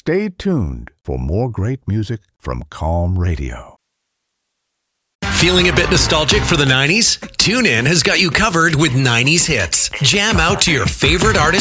Stay tuned for more great music from Calm Radio. Feeling a bit nostalgic for the 90s? TuneIn has got you covered with 90s hits. Jam out to your favorite artist